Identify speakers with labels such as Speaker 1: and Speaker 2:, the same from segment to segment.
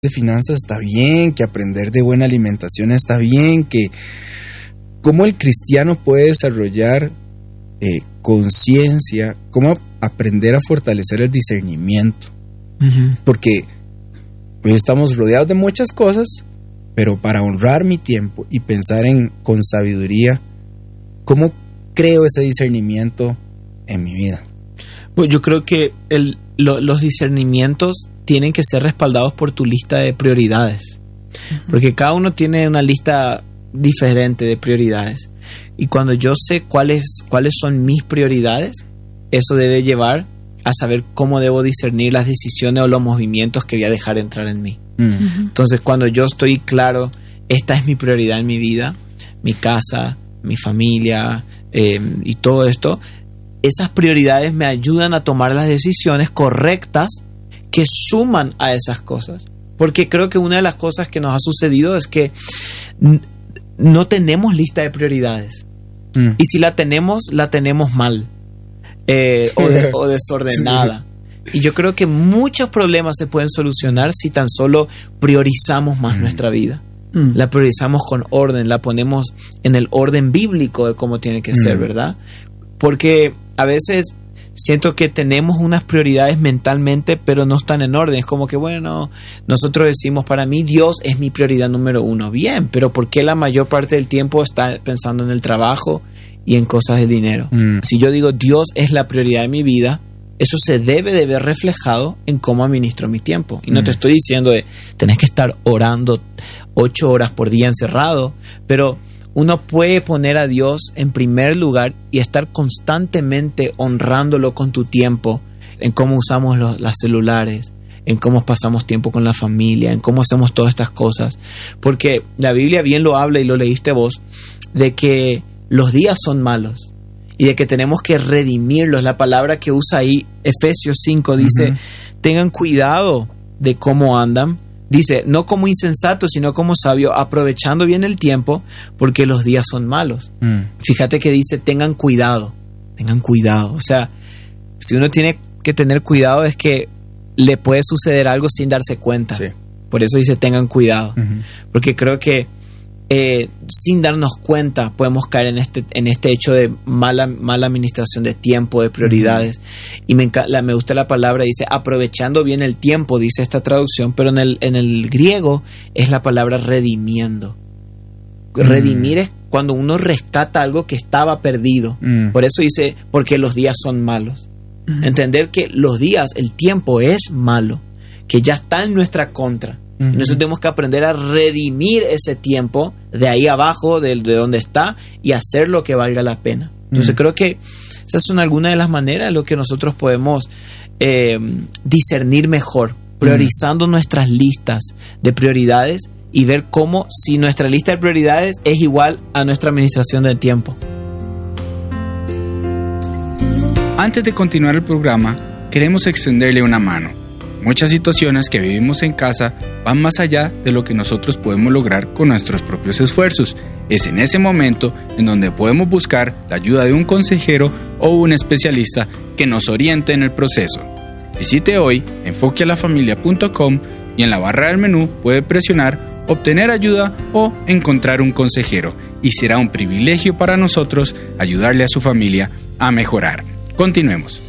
Speaker 1: de finanzas está bien, que aprender de buena alimentación está bien, que cómo el cristiano puede desarrollar conciencia, cómo aprender a fortalecer el discernimiento. Uh-huh. Porque hoy estamos rodeados de muchas cosas, pero para honrar mi tiempo y pensar con sabiduría, ¿cómo creo ese discernimiento en mi vida?
Speaker 2: Pues yo creo que los discernimientos tienen que ser respaldados por tu lista de prioridades. Uh-huh. Porque cada uno tiene una lista diferente de prioridades. Y cuando yo sé cuáles son mis prioridades, eso debe llevar a saber cómo debo discernir las decisiones o los movimientos que voy a dejar entrar en mí. Uh-huh. Entonces, cuando yo estoy claro, esta es mi prioridad en mi vida, mi casa, mi familia y todo esto, esas prioridades me ayudan a tomar las decisiones correctas que suman a esas cosas. Porque creo que una de las cosas que nos ha sucedido es que no tenemos lista de prioridades. Y si la tenemos mal o desordenada. Sí. Y yo creo que muchos problemas se pueden solucionar si tan solo priorizamos más nuestra vida. La priorizamos con orden, la ponemos en el orden bíblico de cómo tiene que ser, ¿verdad? Porque a veces siento que tenemos unas prioridades mentalmente, pero no están en orden. Es como que, bueno, nosotros decimos, para mí Dios es mi prioridad número 1. Bien, pero ¿por qué la mayor parte del tiempo está pensando en el trabajo y en cosas de dinero? Si yo digo Dios es la prioridad de mi vida, eso se debe de ver reflejado en cómo administro mi tiempo. Y no te estoy diciendo de tenés que estar orando 8 horas por día encerrado, pero uno puede poner a Dios en primer lugar y estar constantemente honrándolo con tu tiempo, en cómo usamos las celulares, en cómo pasamos tiempo con la familia, en cómo hacemos todas estas cosas. Porque la Biblia bien lo habla, y lo leíste vos, de que los días son malos y de que tenemos que redimirlos. La palabra que usa ahí, Efesios 5, dice, tengan cuidado de cómo andan. Dice, no como insensatos, sino como sabios, aprovechando bien el tiempo, porque los días son malos. Fíjate que dice, tengan cuidado. O sea, si uno tiene que tener cuidado es que le puede suceder algo sin darse cuenta. Sí. Por eso dice, tengan cuidado. Porque creo que sin darnos cuenta podemos caer en este hecho de mala administración de tiempo, de prioridades. Y me gusta la palabra, dice aprovechando bien el tiempo, dice esta traducción, pero en el griego es la palabra redimiendo. Redimir es cuando uno rescata algo que estaba perdido. Por eso dice, porque los días son malos. Entender que los días, el tiempo es malo, que ya está en nuestra contra. Nosotros tenemos que aprender a redimir ese tiempo de ahí abajo, de donde está, y hacer lo que valga la pena. Entonces creo que esas son algunas de las maneras en las que nosotros podemos discernir mejor, priorizando nuestras listas de prioridades y ver cómo, si nuestra lista de prioridades es igual a nuestra administración del tiempo.
Speaker 3: Antes de continuar el programa, queremos extenderle una mano. Muchas situaciones que vivimos en casa van más allá de lo que nosotros podemos lograr con nuestros propios esfuerzos. Es en ese momento en donde podemos buscar la ayuda de un consejero o un especialista que nos oriente en el proceso. Visite hoy enfoquealafamilia.com y en la barra del menú puede presionar obtener ayuda o encontrar un consejero, y será un privilegio para nosotros ayudarle a su familia a mejorar. Continuemos.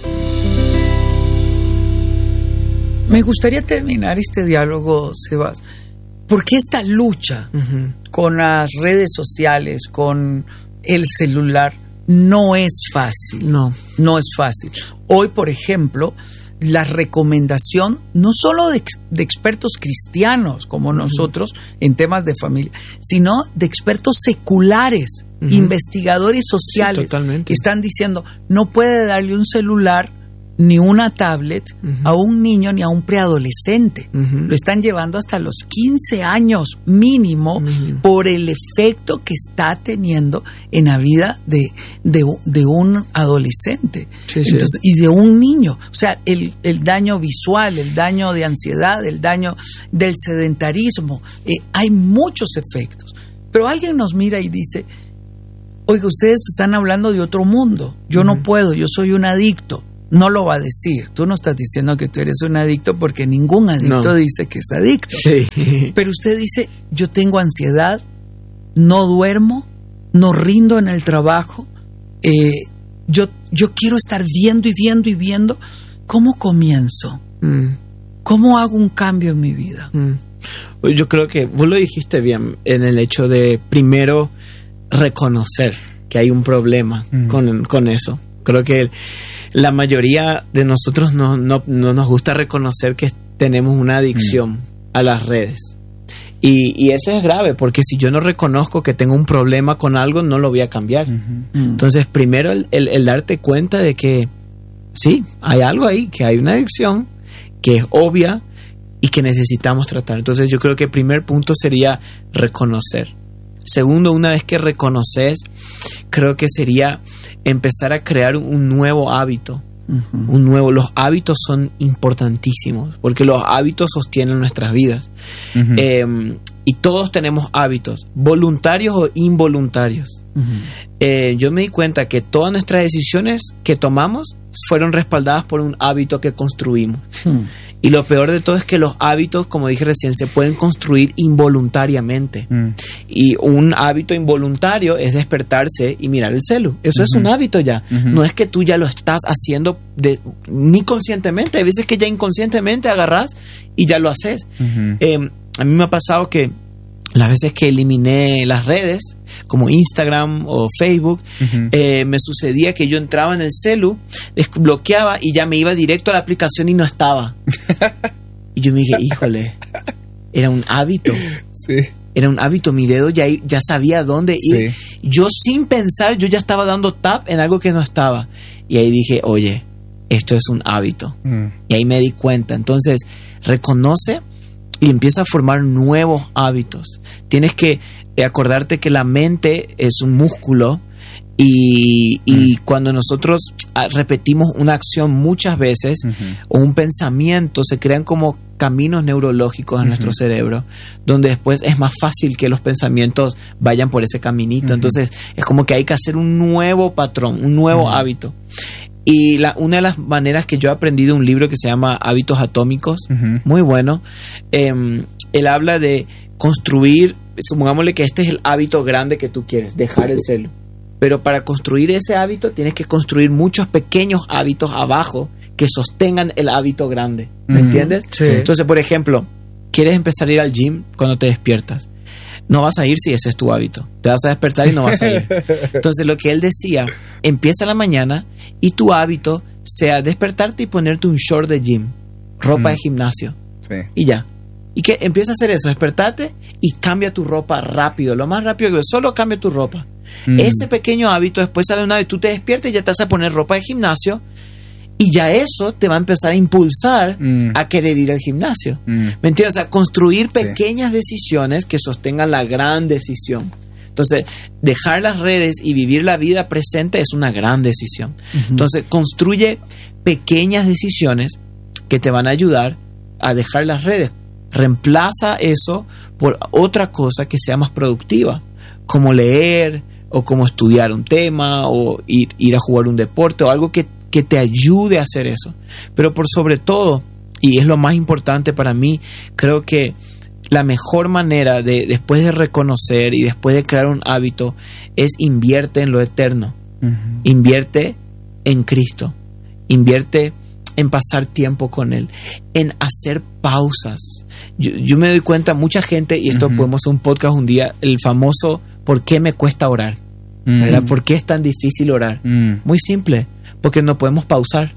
Speaker 4: Me gustaría terminar este diálogo, Sebas. ¿Por qué esta lucha con las redes sociales, con el celular, no es fácil? No es fácil. Hoy, por ejemplo, la recomendación, no solo de expertos cristianos como nosotros en temas de familia, sino de expertos seculares, investigadores sociales, que están diciendo, no puede darle un celular ni una tablet a un niño ni a un preadolescente. Lo están llevando hasta los 15 años mínimo por el efecto que está teniendo en la vida de un adolescente. Entonces, y de un niño. O sea, el daño visual, el daño de ansiedad, el daño del sedentarismo. Hay muchos efectos. Pero alguien nos mira y dice, oiga, ustedes están hablando de otro mundo. Yo no puedo, yo soy un adicto. no lo va a decir. Tú no estás diciendo que tú eres un adicto porque ningún adicto dice que es adicto.
Speaker 2: Sí.
Speaker 4: Pero usted dice, yo tengo ansiedad, no duermo, no rindo en el trabajo, yo quiero estar viendo y viendo y viendo. ¿Cómo comienzo? ¿Cómo hago un cambio en mi vida?
Speaker 2: Yo creo que vos lo dijiste bien en el hecho de primero reconocer que hay un problema con eso. Creo que la mayoría de nosotros no nos gusta reconocer que tenemos una adicción a las redes. Y eso es grave, porque si yo no reconozco que tengo un problema con algo, no lo voy a cambiar. Entonces, primero el darte cuenta de que sí, hay algo ahí, que hay una adicción que es obvia y que necesitamos tratar. Entonces, yo creo que el primer punto sería reconocer. Segundo, una vez que reconoces, creo que sería empezar a crear un nuevo hábito. Los hábitos son importantísimos porque los hábitos sostienen nuestras vidas. Y todos tenemos hábitos, voluntarios o involuntarios. Yo me di cuenta que todas nuestras decisiones que tomamos fueron respaldadas por un hábito que construimos. Y lo peor de todo es que los hábitos, como dije recién, se pueden construir involuntariamente. Y un hábito involuntario es despertarse y mirar el celu. Eso es un hábito ya. No es que tú ya lo estás haciendo ni conscientemente. Hay veces que ya inconscientemente agarras y ya lo haces. A mí me ha pasado que las veces que eliminé las redes, como Instagram o Facebook, me sucedía que yo entraba en el celu, desbloqueaba y ya me iba directo a la aplicación y no estaba. Y yo me dije, híjole, era un hábito.
Speaker 1: Sí.
Speaker 2: Era un hábito, mi dedo ya sabía dónde ir. Sí. Yo sin pensar, yo ya estaba dando tap en algo que no estaba. Y ahí dije, oye, esto es un hábito. Y ahí me di cuenta. Entonces, reconoce y empieza a formar nuevos hábitos. Tienes que acordarte que la mente es un músculo y cuando nosotros repetimos una acción muchas veces o un pensamiento, se crean como caminos neurológicos en nuestro cerebro, donde después es más fácil que los pensamientos vayan por ese caminito. Entonces es como que hay que hacer un nuevo patrón, un nuevo hábito. Y una de las maneras que yo he aprendido, un libro que se llama Hábitos Atómicos, muy bueno, él habla de construir, supongámosle que este es el hábito grande que tú quieres, dejar el celu. Pero para construir ese hábito tienes que construir muchos pequeños hábitos abajo que sostengan el hábito grande. ¿Me entiendes?
Speaker 4: Sí.
Speaker 2: Entonces, por ejemplo, quieres empezar a ir al gym cuando te despiertas. No vas a ir si ese es tu hábito. Te vas a despertar y no vas a ir. Entonces, lo que él decía, empieza la mañana y tu hábito sea despertarte y ponerte un short de gym, ropa de gimnasio.
Speaker 1: Sí.
Speaker 2: Y ya. Y que empieza a hacer eso, despertarte y cambia tu ropa rápido, lo más rápido que solo cambia tu ropa. Ese pequeño hábito, después sale una vez, tú te despiertas y ya te vas a poner ropa de gimnasio y ya eso te va a empezar a impulsar a querer ir al gimnasio. ¿Me entiendes? O sea, construir pequeñas decisiones que sostengan la gran decisión. Entonces, dejar las redes y vivir la vida presente es una gran decisión. Entonces, construye pequeñas decisiones que te van a ayudar a dejar las redes. Reemplaza eso por otra cosa que sea más productiva, como leer o como estudiar un tema o ir a jugar un deporte o algo que te ayude a hacer eso. Pero por sobre todo, y es lo más importante para mí, creo que la mejor manera de, después de reconocer y después de crear un hábito, es invierte en lo eterno. Invierte en Cristo. Invierte en pasar tiempo con Él, en hacer pausas. Yo me doy cuenta, mucha gente, y esto podemos hacer un podcast un día, el famoso ¿por qué me cuesta orar? ¿Verdad? ¿Por qué es tan difícil orar? Muy simple, porque no podemos pausar.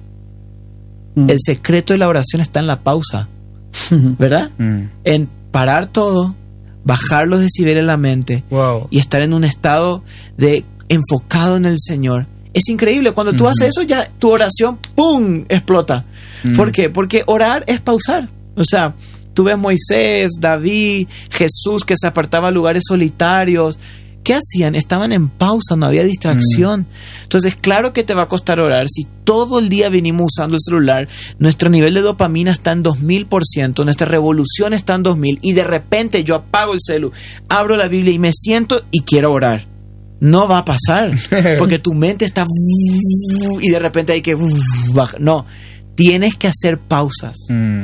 Speaker 2: El secreto de la oración está en la pausa, ¿verdad? En parar todo, bajar los decibeles de la mente y estar en un estado de enfocado en el Señor. Es increíble, cuando tú haces eso, ya tu oración, ¡pum!, explota. ¿Por qué? Porque orar es pausar. O sea, tú ves Moisés, David, Jesús, que se apartaba a lugares solitarios. ¿Qué hacían? Estaban en pausa, no había distracción. Entonces, claro que te va a costar orar. Si todo el día venimos usando el celular, nuestro nivel de dopamina está en 2000%, nuestra revolución está en 2000, y de repente yo apago el celu, abro la Biblia y me siento y quiero orar. No va a pasar, porque tu mente está y de repente hay que bajar. No, tienes que hacer pausas.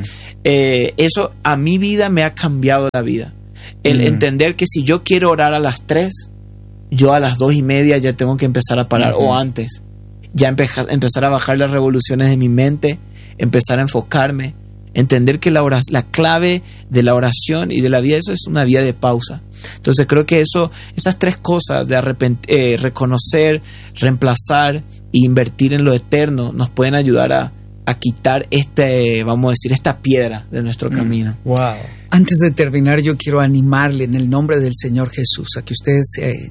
Speaker 2: Eso a mi vida me ha cambiado la vida. El entender que si yo quiero orar a las 3, yo a las 2:30 ya tengo que empezar a parar, o antes. Ya empezar a bajar las revoluciones de mi mente, empezar a enfocarme, entender que la clave de la oración y de la vida, eso es una vida de pausa. Entonces creo que esas 3 cosas de reconocer, reemplazar e invertir en lo eterno nos pueden ayudar a quitar vamos a decir, esta piedra de nuestro camino.
Speaker 4: Wow. Antes de terminar, yo quiero animarle en el nombre del Señor Jesús a que usted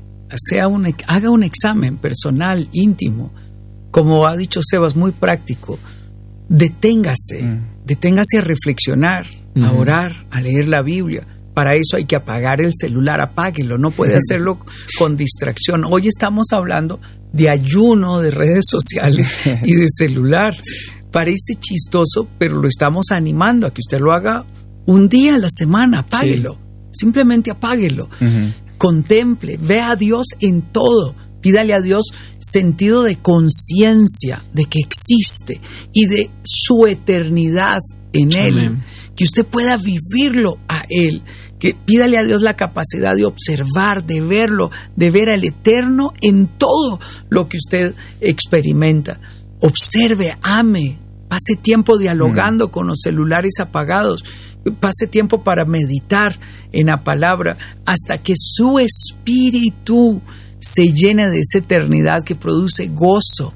Speaker 4: haga un examen personal, íntimo. Como ha dicho Sebas, muy práctico. Deténgase a reflexionar, a orar, a leer la Biblia. Para eso hay que apagar el celular, apáguelo, no puede hacerlo con distracción. Hoy estamos hablando de ayuno de redes sociales y de celular. Parece chistoso, pero lo estamos animando a que usted lo haga un día a la semana, apáguelo. Simplemente apáguelo. Contemple, vea a Dios en todo. Pídale a Dios sentido de conciencia de que existe y de su eternidad en Él. Amén. Que usted pueda vivirlo a Él. Que pídale a Dios la capacidad de observar, de verlo, de ver al Eterno en todo lo que usted experimenta. Observe, ame, pase tiempo dialogando con los celulares apagados, pase tiempo para meditar en la palabra hasta que su espíritu se llena de esa eternidad que produce gozo,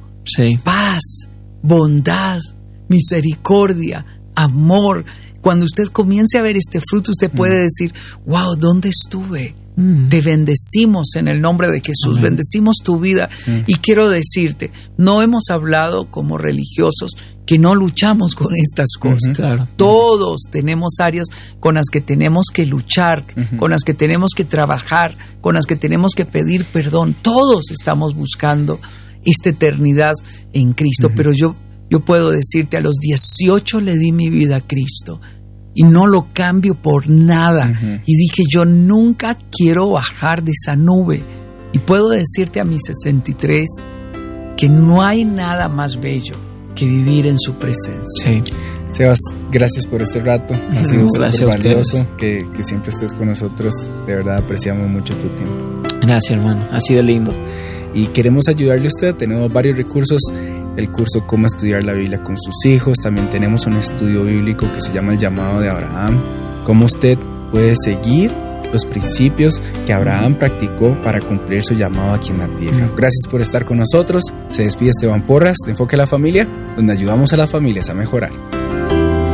Speaker 4: paz, bondad, misericordia, amor. Cuando usted comience a ver este fruto, usted puede decir, wow, ¿dónde estuve? Te bendecimos en el nombre de Jesús, bendecimos tu vida. Y quiero decirte, no hemos hablado como religiosos que no luchamos con estas cosas. Claro. Todos tenemos áreas con las que tenemos que luchar, con las que tenemos que trabajar, con las que tenemos que pedir perdón. Todos estamos buscando esta eternidad en Cristo. Pero yo puedo decirte, a los 18 le di mi vida a Cristo y no lo cambio por nada. Y dije, yo nunca quiero bajar de esa nube. Y puedo decirte a mis 63 que no hay nada más bello que vivir en su presencia.
Speaker 1: Sebas, gracias por este rato. Ha sido súper valioso que siempre estés con nosotros. De verdad apreciamos mucho tu tiempo.
Speaker 2: Gracias, hermano. Ha sido lindo.
Speaker 1: Y queremos ayudarle a usted. Tenemos varios recursos. El curso Cómo estudiar la Biblia con sus hijos. También tenemos un estudio bíblico que se llama El llamado de Abraham. Cómo usted puede seguir los principios que Abraham practicó para cumplir su llamado aquí en la tierra. Gracias por estar con nosotros. Se despide Esteban Porras de Enfoque a la Familia, donde ayudamos a las familias a mejorar.